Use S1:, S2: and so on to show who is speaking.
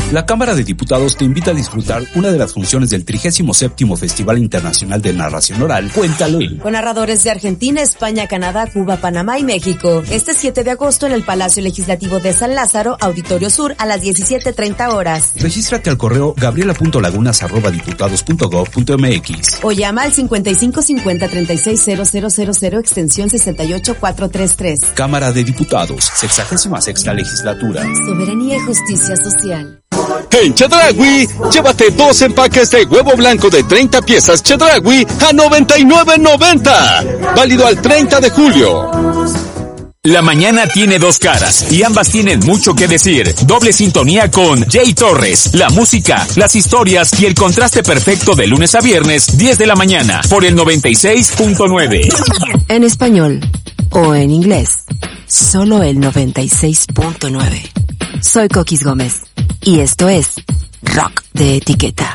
S1: La Cámara de Diputados te invita a disfrutar una de las funciones del 37º Festival Internacional de Narración Oral, Cuéntalo.
S2: Con narradores de Argentina, España, Canadá, Cuba, Panamá y México. Este 7 de agosto en el Palacio Legislativo de San Lázaro, Auditorio Sur, a las 17:30 horas.
S1: Regístrate al correo gabriela.lagunas@diputados.gov.mx
S2: o llama al 5550-360000 extensión 68433.
S1: Cámara de Diputados, 66ª Legislatura.
S2: Soberanía y justicia social.
S3: En Chedraui, llévate 2 empaques de huevo blanco de 30 piezas Chedraui a $99.90. Válido al 30 de julio.
S4: La mañana tiene dos caras y ambas tienen mucho que decir. Doble sintonía con Jay Torres. La música, las historias y el contraste perfecto de lunes a viernes, 10 de la mañana, por el 96.9.
S2: En español o en inglés, solo el 96.9. Soy Coquis Gómez y esto es Rock de Etiqueta.